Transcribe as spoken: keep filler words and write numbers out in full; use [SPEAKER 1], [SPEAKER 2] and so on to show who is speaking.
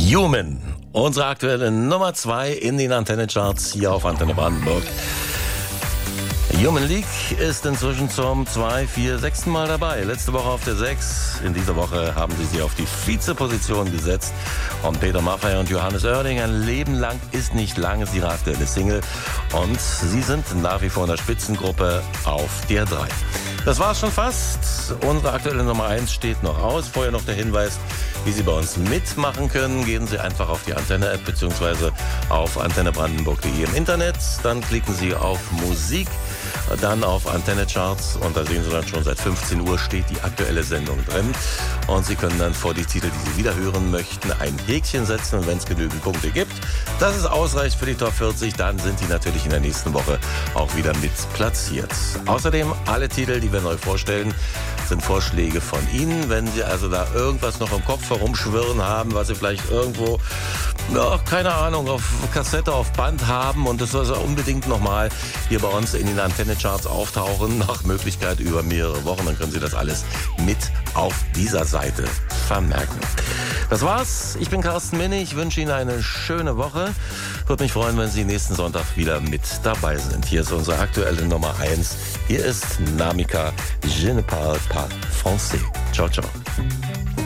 [SPEAKER 1] Human, unsere aktuelle Nummer zwei in den Antenne-Charts hier auf Antenne Brandenburg. Human League ist inzwischen zum zwei, vier, sechsten Mal dabei. Letzte Woche auf der sechs. In dieser Woche haben sie sie auf die Vizeposition gesetzt. Und Peter Maffay und Johannes Oerding, ein Leben lang ist nicht lang, ist ihre aktuelle Single. Und sie sind nach wie vor in der Spitzengruppe auf der drei. Das war's schon fast. Unsere aktuelle Nummer eins steht noch aus. Vorher noch der Hinweis, wie Sie bei uns mitmachen können. Gehen Sie einfach auf die Antenne-App bzw. auf antenne brandenburg punkt de im Internet. Dann klicken Sie auf Musik, dann auf Antenne Charts und da sehen Sie dann schon, seit fünfzehn Uhr steht die aktuelle Sendung drin. Und Sie können dann vor die Titel, die Sie wieder hören möchten, ein Häkchen setzen. Und wenn es genügend Punkte gibt, dass es ausreicht für die Top vierzig, dann sind die natürlich in der nächsten Woche auch wieder mit platziert. Außerdem, alle Titel, die wir neu vorstellen, sind Vorschläge von Ihnen. Wenn Sie also da irgendwas noch im Kopf herumschwirren haben, was Sie vielleicht irgendwo, ja, keine Ahnung, auf Kassette, auf Band haben und das soll also unbedingt nochmal hier bei uns in den Antenne-Charts auftauchen, nach Möglichkeit über mehrere Wochen, dann können Sie das alles mit auf dieser Seite vermerken. Das war's. Ich bin Carsten Minnig. Ich wünsche Ihnen eine schöne Woche. Würde mich freuen, wenn Sie nächsten Sonntag wieder mit dabei sind. Hier ist unsere aktuelle Nummer eins. Hier ist Namika, Je ne parle pas français. Ciao, ciao.